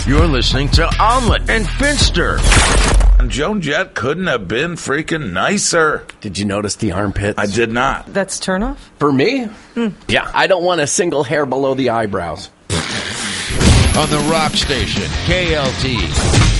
You're listening to Omelet and Finster. Joan Jett couldn't have been freaking nicer. Did you notice the armpits? I did not. That's turnoff? For me? Yeah, I don't want a single hair below the eyebrows. On the Rock Station, KLT.